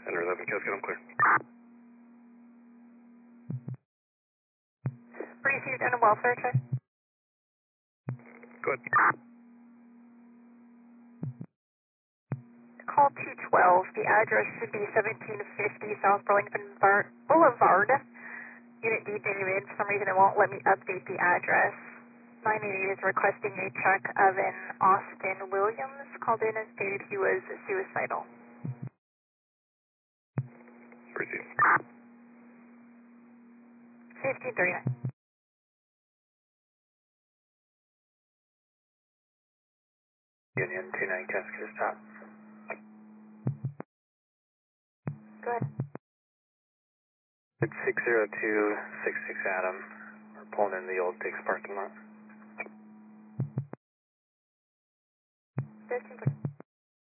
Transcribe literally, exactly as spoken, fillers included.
Center eleven, Cascade, I'm clear. Received and a welfare check. Go ahead. Call two twelve. The address should be seventeen fifty South Burlington Bar- Boulevard. Unit D didn't even, for some reason it won't let me update the address. nine eighty-eight is requesting a check of an Austin Williams. Called in and stated he was suicidal. Received. fifteen thirty-nine. Union two nine, Cascade, stop. Go ahead. It's six zero two six six Adam. We're pulling in the old Dick's parking lot. fifteen thirty.